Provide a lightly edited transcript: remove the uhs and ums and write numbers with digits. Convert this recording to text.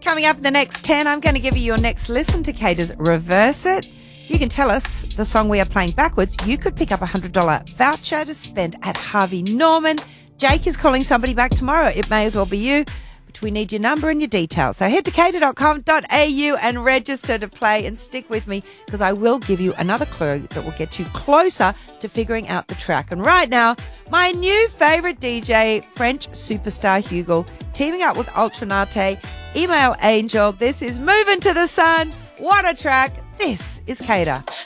Coming up in the next 10, I'm going to give you your next listen to Cater's Reverse It. You can tell us the song we are playing backwards. You could pick up a $100 voucher to spend at Harvey Norman. Jake is calling somebody back tomorrow. It may as well be you, but we need your number and your details. So head to cater.com.au and register to play, and stick with me because I will give you another clue that will get you closer to figuring out the track. And right now, my new favourite DJ, French superstar Hugo, teaming up with Ultranate, Email Angel. This is Moving to the Sun. What a track. This is Cater.